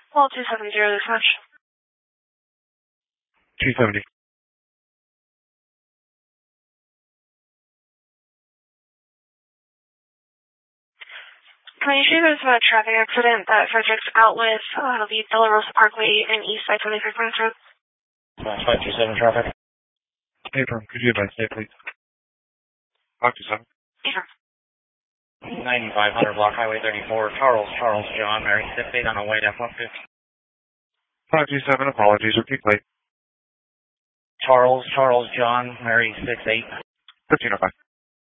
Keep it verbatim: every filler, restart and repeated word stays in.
Well, two seven zero this much. two seventy. Can you see there's a traffic accident that Frederick's out with uh, the De La Rosa Parkway and East Side twenty-three Prince Road? five two seven traffic. April, could you advise state, please? five two seven. Sure. ninety-five hundred block Highway thirty-four, Charles, Charles, John, Mary, six eight on the way to F one fifty. five two seven, apologies, repeat please. Charles, Charles, John, Mary, six eight. fifteen oh five.